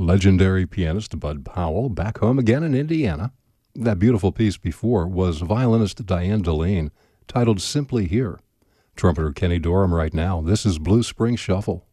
legendary pianist Bud Powell back home again in Indiana. That beautiful piece before was violinist Diane Deline, titled Simply Here. Trumpeter Kenny Dorham right now. This is Blue Spring Shuffle.